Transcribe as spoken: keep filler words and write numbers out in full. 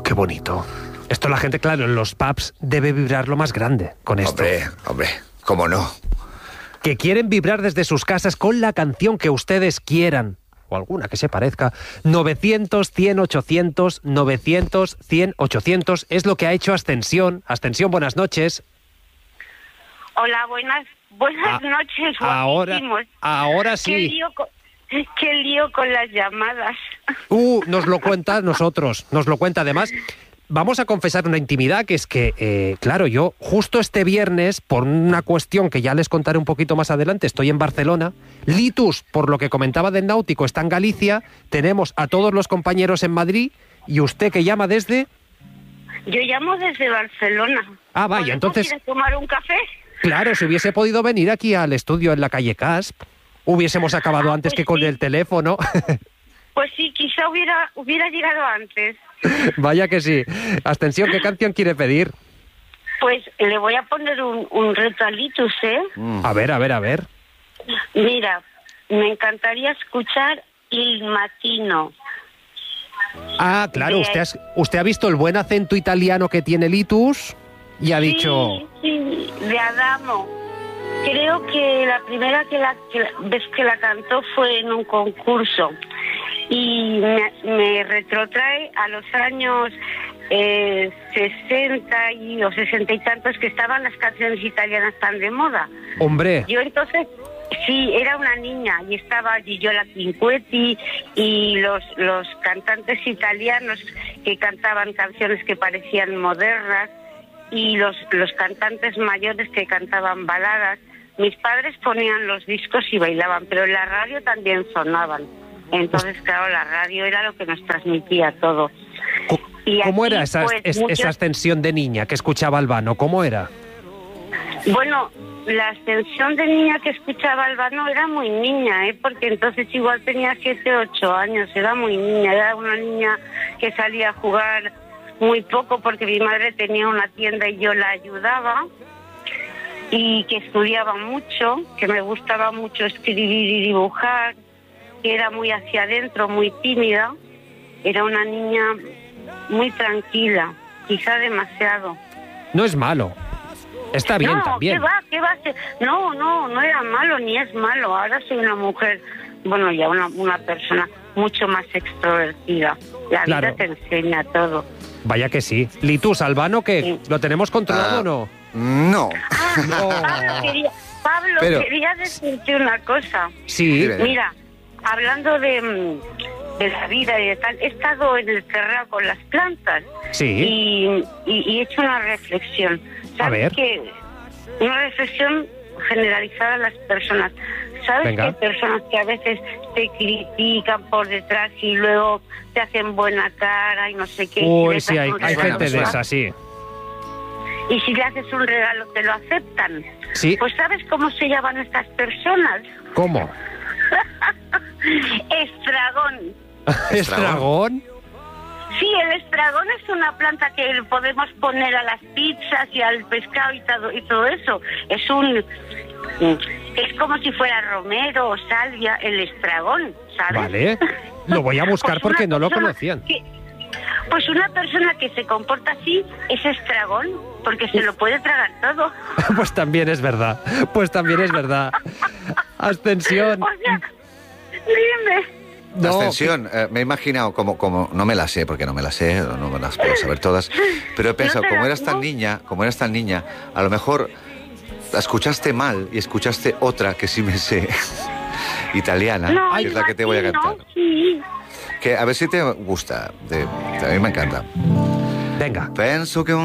qué bonito. Esto la gente, claro, en los pubs debe vibrar lo más grande con esto. Hombre, hombre, ¿cómo no? Que quieren vibrar desde sus casas con la canción que ustedes quieran, o alguna que se parezca. novecientos, cien, ochocientos, novecientos, cien, ochocientos, es lo que ha hecho Ascensión. Ascensión, buenas noches. Hola, buenas buenas A- noches, ahora, guapísimos. ahora Qué sí. lío, con, qué lío con las llamadas. Uh, nos lo cuenta nosotros, nos lo cuenta además. Vamos a confesar una intimidad, que es que, eh, claro, yo justo este viernes, por una cuestión que ya les contaré un poquito más adelante, estoy en Barcelona. Litus, por lo que comentaba del náutico, está en Galicia. Tenemos a todos los compañeros en Madrid y usted que llama desde... Yo llamo desde Barcelona. Ah, vaya, ¿Podemos entonces- ir a tomar un café? Claro, si hubiese podido venir aquí al estudio en la calle Casp, hubiésemos acabado Ah, antes pues que con sí. el teléfono. Pues sí, quizá hubiera hubiera llegado antes. Vaya que sí. Ascensión, ¿qué canción quiere pedir? Pues le voy a poner un, un reto a Litus, ¿eh? A ver, a ver, a ver. Mira, me encantaría escuchar Il Mattino. Ah, claro, De- usted, has- usted ha visto el buen acento italiano que tiene Litus y ha dicho... Sí, sí, de Adamo. Creo que la primera que la, que la- vez que la cantó fue en un concurso y me, me retrotrae a los años eh, sesenta y, o sesenta y tantos, que estaban las canciones italianas tan de moda. Hombre, Yo entonces, sí, era una niña y estaba Gigiola Cinquetti y los, los cantantes italianos que cantaban canciones que parecían modernas y los, los cantantes mayores que cantaban baladas. Mis padres ponían los discos y bailaban, pero en la radio también sonaban. Entonces, claro, la radio era lo que nos transmitía todo. co- Y ¿cómo aquí, era esa, pues, es- muchos- esa ascensión de niña que escuchaba Albano? ¿Cómo era? Bueno, la ascensión de niña que escuchaba Albano era muy niña, ¿eh? Porque entonces igual tenía siete, ocho años, era muy niña, era una niña que salía a jugar muy poco porque mi madre tenía una tienda y yo la ayudaba, y que estudiaba mucho, que me gustaba mucho escribir y dibujar, que era muy hacia adentro, muy tímida. Era una niña muy tranquila, quizá demasiado. No es malo. Está bien no, también. ¿qué va? ¿Qué va a ser? No, no, no era malo ni es malo. Ahora soy una mujer, bueno, ya una, una persona mucho más extrovertida. La Claro. vida te enseña todo. Vaya que sí. Litus, Albano, ¿qué? Sí. ¿Lo tenemos controlado Ah, o no? No. No. Pablo, quería, Pablo Pero- quería decirte una cosa. Sí. Dime. Mira, hablando de, mm, de la vida y de tal, he estado en el terreno con las plantas Sí. y, y- y he hecho una reflexión. A ¿Sabes ver. qué? Una reflexión generalizada a las personas. ¿Sabes Venga. que hay personas que a veces te critican por detrás y luego te hacen buena cara y no sé qué? y Uy, les sí, das hay, un hay regalo? gente de suena. esa, sí. Y si le haces un regalo te lo aceptan. Sí. Pues ¿sabes cómo se llaman estas personas? ¿Cómo? Estragón. ¿Estragón? Sí, el estragón es una planta que le podemos poner a las pizzas y al pescado y todo, y todo eso. Es un... Es como si fuera romero o salvia, el estragón, ¿sabes? Vale. Lo voy a buscar Pues porque una no lo persona conocían. que- pues una persona que se comporta así es estragón, porque se lo puede tragar todo. Pues también es verdad. Pues también es verdad. Ascensión. O sea, dime... No, Ascensión, eh, me he imaginado, como, como no me la sé, porque no me la sé, no me las puedo saber todas, pero he pensado, No te como la- eras tan no. niña, como eras tan niña, a lo mejor la escuchaste mal y escuchaste otra que sí me sé, italiana, No, que es la que te voy a imagino, cantar. sí. Que a ver si te gusta, de- a mí me encanta. venga. Penso che un